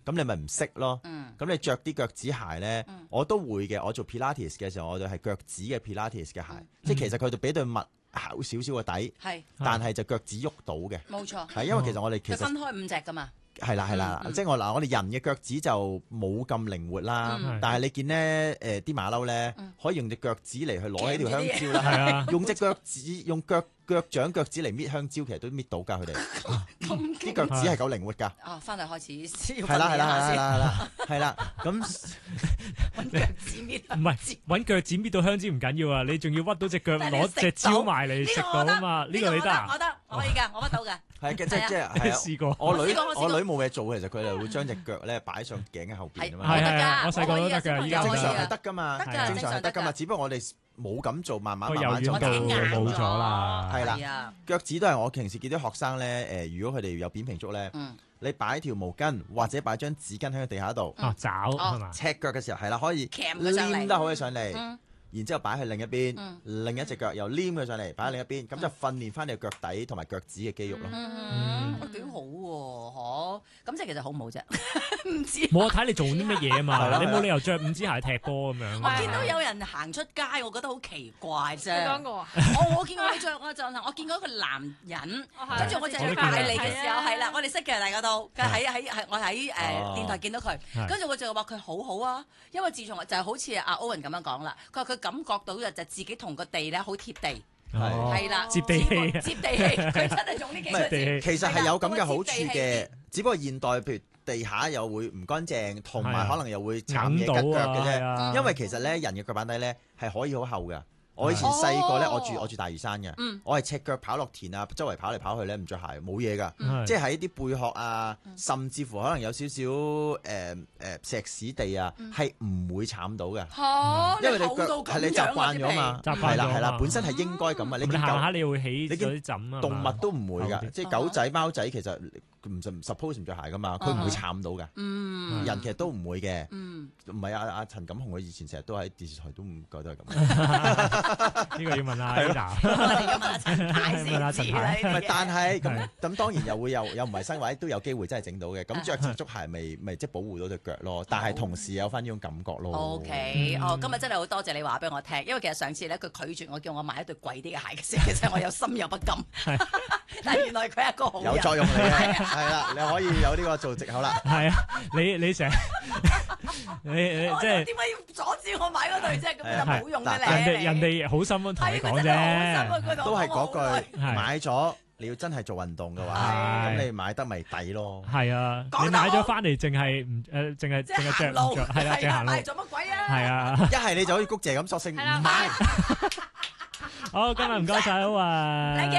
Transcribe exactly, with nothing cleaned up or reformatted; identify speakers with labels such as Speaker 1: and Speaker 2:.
Speaker 1: 咁你咪唔識咯。咁你着啲腳趾鞋咧，我都會嘅。我做 Pilates 嘅時候，我就係腳趾嘅 Pilates 嘅鞋，即係其實佢就俾對襪厚少少個底，但係就腳趾喐到嘅。
Speaker 2: 冇錯，
Speaker 1: 係因為其實我哋其實
Speaker 2: 分開五隻噶嘛。
Speaker 1: 係啦係啦，即係我嗱，我哋人嘅腳趾就冇咁靈活啦。但係你見咧誒啲馬騮咧，可以用隻腳趾嚟去攞起條香蕉啦，用隻腳趾用腳腳掌腳趾嚟搣香蕉，其實都搣到㗎佢哋。啲腳趾係夠靈活㗎。
Speaker 2: 啊，翻嚟開始要
Speaker 1: 係啦係啦係啦係啦係啦，咁
Speaker 2: 揾腳趾搣
Speaker 3: 唔係揾腳趾搣到香蕉唔緊要啊，你仲要屈到隻腳攞隻蕉埋嚟食到啊嘛？呢個你得啊？
Speaker 2: 我得，我可以㗎，我屈到㗎。
Speaker 1: 係嘅，即係即係係啊！
Speaker 3: 試過，
Speaker 1: 我女我女冇嘢做，其實佢哋會將隻腳咧擺上頸嘅後邊啊嘛。
Speaker 3: 係係係，我細個都得㗎，依家
Speaker 1: 正常係得㗎嘛，
Speaker 2: 得㗎，
Speaker 1: 正常係得㗎嘛。只不過我哋冇咁做，慢慢慢慢
Speaker 3: 就
Speaker 1: 就
Speaker 3: 冇咗啦。
Speaker 1: 係啦，腳趾都係我平時見啲學生咧，誒，如果佢哋有扁平足咧，你擺條毛巾或者擺張紙巾喺個地下度，
Speaker 3: 啊，找係嘛？
Speaker 1: 赤腳嘅時候係啦，可以黏得好佢上嚟。然之後擺去另一邊，嗯、另一隻腳又黏佢上嚟，擺喺另一邊，咁、嗯、就訓練翻你腳底同埋腳趾嘅肌肉咯。
Speaker 2: 嗯，幾好喎，嗬！咁即係其實好唔好啫？唔知。
Speaker 3: 冇睇你做啲乜嘢啊嘛，你冇理由着五指鞋踢波咁樣。
Speaker 2: 我見到有人行出街，我覺得好奇怪啫。
Speaker 4: 你講過啊？
Speaker 2: 我我見過你着我就我見過一個男人，跟住我就係帶你嘅時候係啦，我哋識嘅大家都，喺喺喺我喺誒電台見到佢，跟住我就話佢好好啊，因為自從就係好似阿 Owen 咁樣講啦，佢話佢感覺到嘅就自己同個地咧好貼地，係啦，
Speaker 3: 接地氣，
Speaker 2: 接地氣，佢真係用呢幾個字。
Speaker 1: 其實係有咁嘅好處嘅，只不過現代譬如地下又會唔乾淨，同埋可能又會撐嘢拮腳嘅啫。因為其實咧人嘅腳板底咧係可以好厚㗎。我以前細個咧，我住我住大嶼山嘅，我係赤腳跑落田啊，周圍跑嚟跑去咧，唔着鞋冇嘢㗎，即係喺啲貝殼啊，甚至乎可能有少少誒誒石屎地啊，係唔會慘到嘅，因為你腳係你習慣咗嘛，係啦係啦，本身係應該咁啊，你見
Speaker 3: 下你會起
Speaker 1: 你見
Speaker 3: 枕啊，
Speaker 1: 動物都唔會㗎，即係狗仔貓仔其實唔唔 suppose 唔着鞋㗎嘛，佢唔會慘到嘅，人其實都唔會嘅，唔係阿阿陳錦鴻佢以前成日都喺電視台都唔覺得係咁。
Speaker 3: 呢個要問下 Ada，
Speaker 2: 問下陳太先知啦。
Speaker 1: 唔係，但係咁咁當然又會有有唔係身位都有機會真係整到嘅。咁着接觸鞋咪咪即係保護到隻腳咯。但係同時有翻呢種感覺咯。
Speaker 2: O K，哦，今日真係好多謝你話俾我聽，因為其實上次咧佢拒絕我叫我買一對貴啲嘅鞋嘅時候，其實我有心有不甘。但係原來佢係一個好人，
Speaker 1: 有作用嚟嘅，係啦，你可以有呢個做藉口啦。
Speaker 3: 係啊，你你成你你即係點
Speaker 2: 解要阻止我買嗰對啫？咁就冇用嘅咧。
Speaker 3: 人哋人哋好心咁同你講啫，
Speaker 1: 都係嗰句，買咗你要真係做運動嘅話，咁你買得咪抵咯。
Speaker 3: 係啊，你買咗翻嚟淨係唔誒，淨係淨係着唔着，係啦，淨係行路
Speaker 2: 做乜鬼啊？
Speaker 3: 係啊，
Speaker 1: 一係你就好似谷姐咁索性唔買。
Speaker 3: 好，今日唔該晒好啊。